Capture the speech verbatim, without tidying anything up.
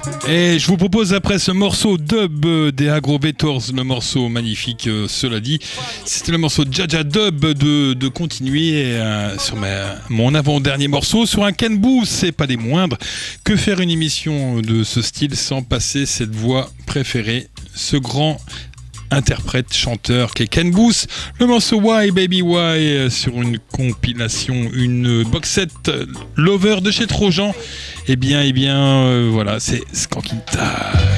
Et je vous propose après ce morceau dub des Agrovetors, le morceau magnifique, euh, cela dit, c'était le morceau Jaja Dub de, de continuer euh, sur ma, mon avant-dernier morceau sur un Ken Boothe, c'est pas des moindres. Que faire une émission de ce style sans passer cette voix préférée, ce grand interprète, chanteur qu'est Ken Boothe, le morceau Why Baby Why sur une compilation, une box set Lover de chez Trojan. Eh bien, eh bien, euh, voilà, c'est Skanking Time.